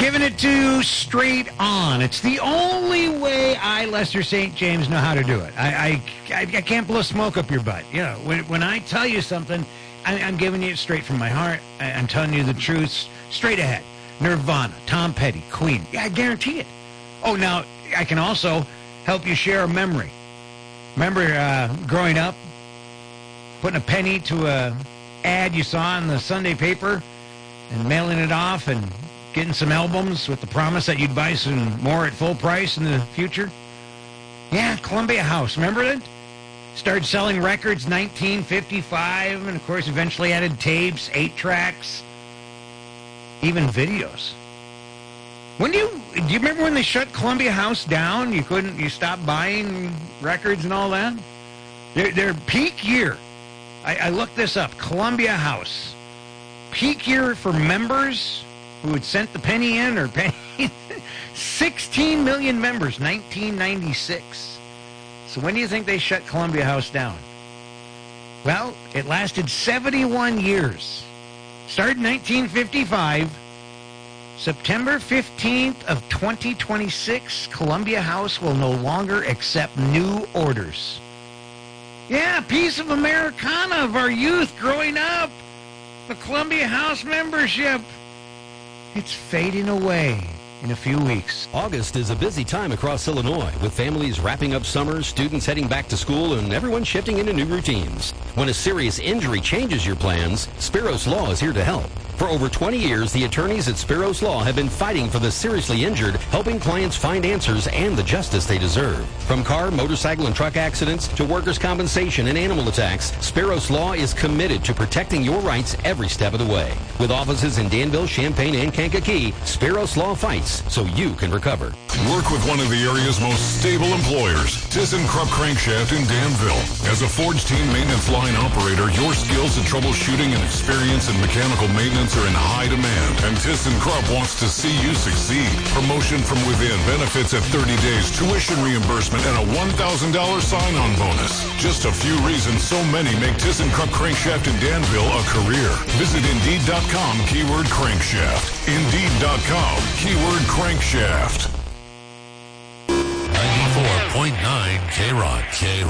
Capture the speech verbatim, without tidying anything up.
Giving it to you straight on. It's the only way I, Lester Saint James, know how to do it. I I, I can't blow smoke up your butt. You know, when, when I tell you something, I, I'm giving you it straight from my heart. I, I'm telling you the truth straight ahead. Nirvana, Tom Petty, Queen. Yeah, I guarantee it. Oh, now, I can also help you share a memory. Remember uh, growing up, putting a penny to a ad you saw in the Sunday paper and mailing it off and getting some albums with the promise that you'd buy some more at full price in the future? Yeah, Columbia House. Remember that? Started selling records nineteen fifty-five, and of course eventually added tapes, eight tracks, even videos. When do you do you remember when they shut Columbia House down? You couldn't you stopped buying records and all that? Their their peak year. I, I looked this up. Columbia House. Peak year for members who had sent the penny in or penny sixteen million members, nineteen ninety-six. So when do you think they shut Columbia House down? Well, it lasted seventy-one years. Started in nineteen fifty-five. September fifteenth of twenty twenty-six, Columbia House will no longer accept new orders. Yeah, piece of Americana of our youth growing up. The Columbia House membership. It's fading away in a few weeks. August is a busy time across Illinois, with families wrapping up summer, students heading back to school, and everyone shifting into new routines. When a serious injury changes your plans, Spiros Law is here to help. For over twenty years, the attorneys at Spiros Law have been fighting for the seriously injured, helping clients find answers and the justice they deserve. From car, motorcycle, and truck accidents to workers' compensation and animal attacks, Spiros Law is committed to protecting your rights every step of the way. With offices in Danville, Champaign, and Kankakee, Spiros Law fights so you can recover. Work with one of the area's most stable employers, ThyssenKrupp Crankshaft in Danville. As a Forge Team maintenance line operator, your skills in troubleshooting and experience in mechanical maintenance are in high demand, and ThyssenKrupp wants to see you succeed. Promotion from within, benefits at thirty days, tuition reimbursement, and a one thousand dollars sign-on bonus. Just a few reasons so many make ThyssenKrupp Crankshaft in Danville a career. Visit Indeed dot com, keyword crankshaft. Indeed dot com, keyword crankshaft. ninety-four point nine K-Rock. K